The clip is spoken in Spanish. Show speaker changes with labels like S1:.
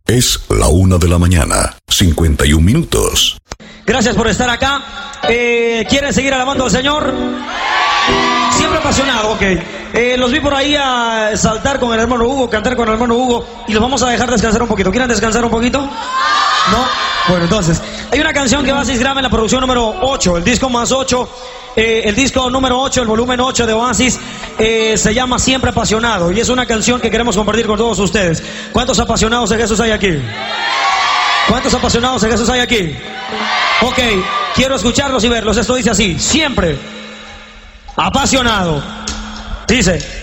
S1: Es la 1 de la mañana, 51 minutos.
S2: Gracias por estar acá. ¿Quieren seguir alabando al Señor? Siempre apasionado, ok. Los vi por ahí a saltar con el hermano Hugo, cantar con el hermano Hugo, y los vamos a dejar descansar un poquito. ¿Quieren descansar un poquito? ¿No? Bueno, entonces, hay una canción que Oasis graba en la producción número 8, el disco más 8, el disco número 8, el volumen 8 de Oasis, se llama Siempre Apasionado, y es una canción que queremos compartir con todos ustedes. ¿Cuántos apasionados de Jesús hay aquí? ¿Cuántos apasionados de Jesús hay aquí? Ok, quiero escucharlos y verlos. Esto dice así: siempre apasionado. Dice...